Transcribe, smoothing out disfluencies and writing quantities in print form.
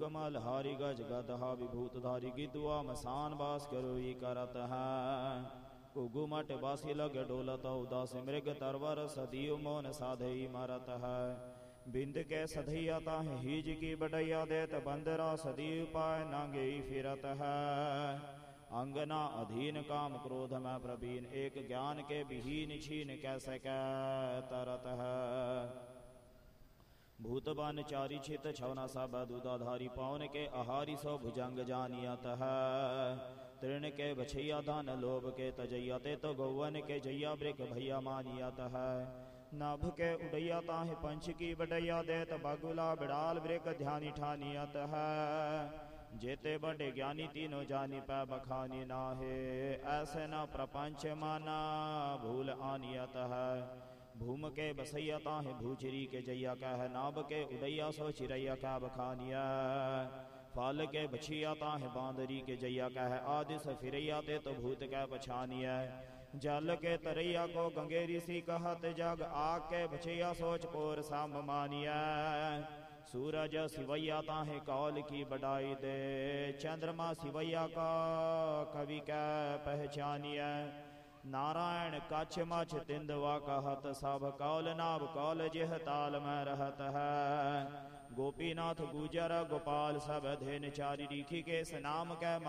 कमल हारी गज गदहा विभूत धारी गिदुआ मसान बास करोई करत है। घुगु मट बासी लग डोलत उदास मृग तरवर सदियो मोन साधई मारत है। बिंद के सधैया ताहि हीज की बडैया देत बंदरा सदी पाय नांगेई फिरत है। अंगना अधीन काम क्रोध में प्रवीण एक ज्ञान के विहीन छीन कैसे कै तरत है। भूतबान चारी छित छवना सब दूधाधारी पवन के आहारी सौ भुजंग जानियत है। तृण के बछैया धान लोभ के तजैया ते तो गौवन के जैया ब्रिक भैया मानियत है। नभ के उड़ैया ताहि पंच की बडैया देत बगुला बिड़ाल ब्रिक ध्यानी ठानियत है। जेते बड़े ज्ञानी तीनों जानी पै बखानी नाहे ऐसे न प्रपंच माना भूल आनियत है। भूम के बसैया ताहे भूचरी के जैया कह नाभ के उड़ैया सो चिरैया कह बखानिया। फल के बछिया ताहे बांदरी के जैया कह आदिस फिरैया ते तो भूत कह पछानिया। जल के तरैया को गंगेरी सी कहत जग आग के बछैया सोच पोर साम मानिया। सूरज सिवैया ताहे कौल की बड़ाई दे चंद्रमा सिवैया का कवि कै पहचानिया। नारायण कछ मछ तिंदवा कहत सब कौल नाभ कौल जिह ताल में रहत है। गोपीनाथ गुजर गोपाल सब धेन चारि रीखी के नाम कै